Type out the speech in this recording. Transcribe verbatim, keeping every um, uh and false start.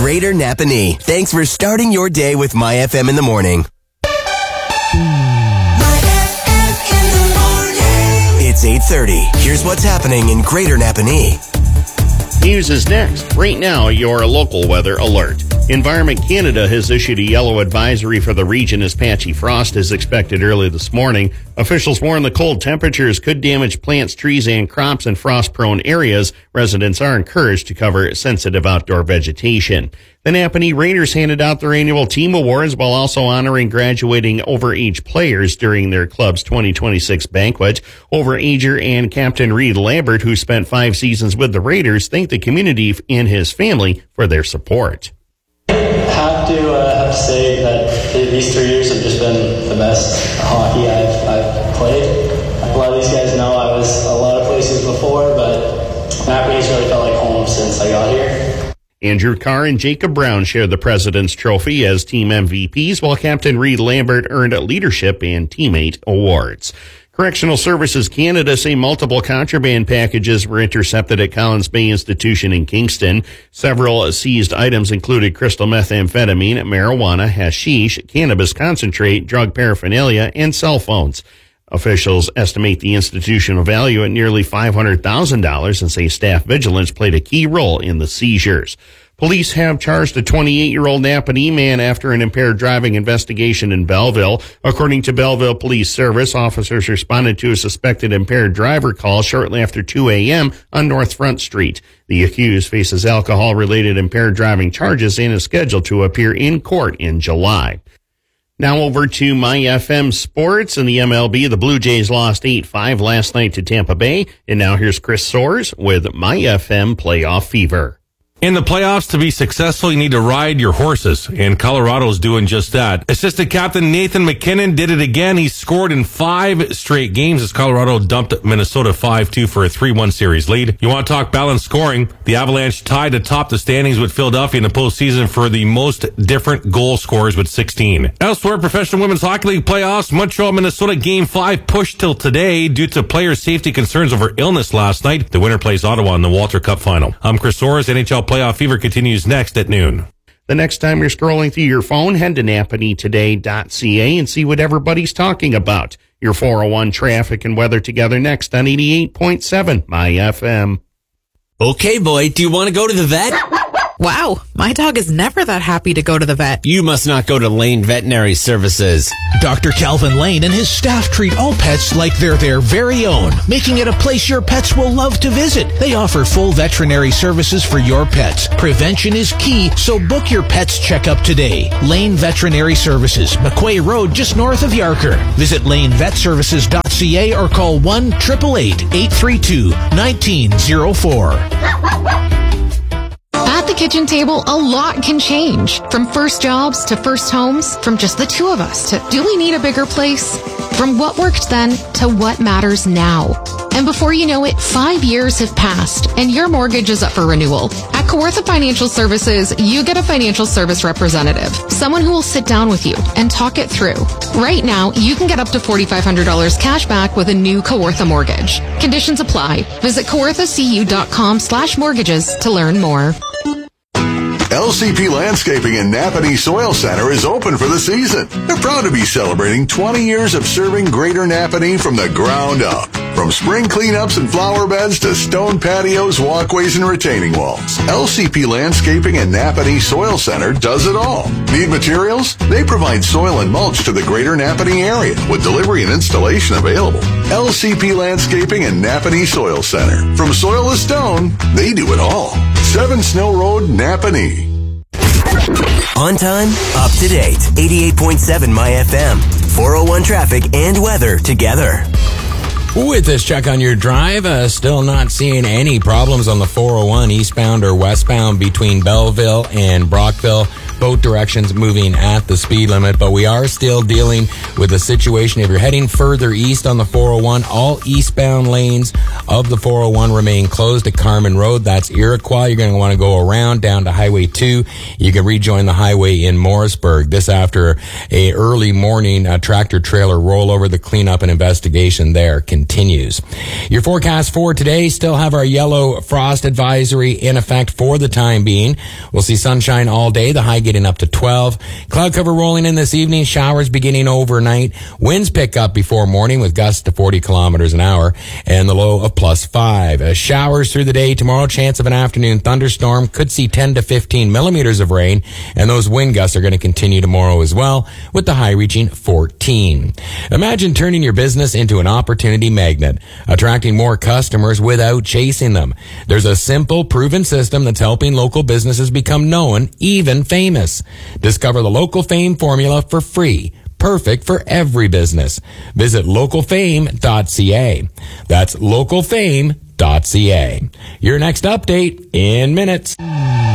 Greater Napanee. Thanks for starting your day with My F M in the morning. It's eight thirty. Here's what's happening in Greater Napanee. News is next. Right now, your local weather alert. Environment Canada has issued a yellow advisory for the region as patchy frost is expected early this morning. Officials warn the cold temperatures could damage plants, trees, and crops in frost-prone areas. Residents are encouraged to cover sensitive outdoor vegetation. The Napanee Raiders handed out their annual team awards while also honoring graduating overage players during their club's twenty twenty-six banquet. Overager and Captain Reed Lambert, who spent five seasons with the Raiders, thanked the community and his family for their support. Have to uh, have to say that these three years have just been the best hockey I've, I've played. A lot of these guys know I was a lot of places before, but Napanee's really felt like home since I got here. Andrew Carr and Jacob Brown shared the President's Trophy as team M V Ps, while Captain Reed Lambert earned leadership and teammate awards. Correctional Services Canada say multiple contraband packages were intercepted at Collins Bay Institution in Kingston. Several seized items included crystal methamphetamine, marijuana, hashish, cannabis concentrate, drug paraphernalia, and cell phones. Officials estimate the institutional value at nearly five hundred thousand dollars and say staff vigilance played a key role in the seizures. Police have charged a twenty-eight-year-old Napanee man after an impaired driving investigation in Belleville. According to Belleville Police Service, officers responded to a suspected impaired driver call shortly after two a.m. on North Front Street. The accused faces alcohol-related impaired driving charges and is scheduled to appear in court in July. Now over to My F M Sports. In the M L B, the Blue Jays lost eight five last night to Tampa Bay. And now here's Chris Soares with My F M Playoff Fever. In the playoffs, to be successful, you need to ride your horses, and Colorado's doing just that. Assistant captain Nathan McKinnon did it again. He scored in five straight games as Colorado dumped Minnesota five two for a three one series lead. You want to talk balanced scoring? The Avalanche tied atop the standings with Philadelphia in the postseason for the most different goal scorers with sixteen. Elsewhere, Professional Women's Hockey League playoffs, Montreal, Minnesota Game five pushed till today due to player safety concerns over illness last night. The winner plays Ottawa in the Walter Cup final. I'm Chris Soares. N H L Playoff Fever continues next at noon. The next time you're scrolling through your phone, head to napanee today dot c a and see what everybody's talking about. Your four oh one traffic and weather together next on eighty-eight point seven My F M. Okay, boy, do you want to go to the vet? Wow, my dog is never that happy to go to the vet. You must not go to Lane Veterinary Services. Doctor Calvin Lane and his staff treat all pets like they're their very own, making it a place your pets will love to visit. They offer full veterinary services for your pets. Prevention is key, so book your pet's checkup today. Lane Veterinary Services, McQuay Road, just north of Yarker. Visit lane vet services dot c a or call one eight eight eight, eight three two, one nine zero four. At the kitchen table, a lot can change. From first jobs to first homes, from just the two of us to do we need a bigger place? From what worked then to what matters now. And before you know it, five years have passed and your mortgage is up for renewal. At Kawartha Financial Services, you get a financial service representative, someone who will sit down with you and talk it through. Right now, you can get up to four thousand five hundred dollars cash back with a new Kawartha mortgage. Conditions apply. Visit kawartha c u dot com slash mortgages to learn more. L C P Landscaping in Napanee Soil Center is open for the season. They're proud to be celebrating twenty years of serving Greater Napanee from the ground up. From spring cleanups and flower beds to stone patios, walkways, and retaining walls, L C P Landscaping and Napanee Soil Center does it all. Need materials? They provide soil and mulch to the Greater Napanee area with delivery and installation available. L C P Landscaping and Napanee Soil Center. From soil to stone, they do it all. seven Snow Road, Napanee. On time, up to date. eighty-eight point seven My F M. four oh one traffic and weather together. With this check on your drive, uh, still not seeing any problems on the four oh one eastbound or westbound between Belleville and Brockville. both directions moving at the speed limit, but we are still dealing with a situation. If you're heading further east on the four oh one, all eastbound lanes of the four oh one remain closed at Carmen Road. That's Iroquois. You're going to want to go around down to Highway two. You can rejoin the highway in Morrisburg. This after a early morning uh, tractor trailer rollover. The cleanup and investigation there continues. Your forecast for today, still have our yellow frost advisory in effect for the time being. We'll see sunshine all day, the high getting up to twelve. Cloud cover rolling in this evening, showers beginning overnight. Winds pick up before morning with gusts to forty kilometers an hour and the low of plus five. Uh, showers through the day tomorrow, chance of an afternoon thunderstorm. Could see ten to fifteen millimeters of rain, and those wind gusts are going to continue tomorrow as well with the high reaching fourteen. Imagine turning your business into an opportunity magnet, attracting more customers without chasing them. There's a simple, proven system that's helping local businesses become known, even famous. Discover the Local Fame formula for free. Perfect for every business. Visit local fame dot c a. That's local fame dot c a. Your next update in minutes.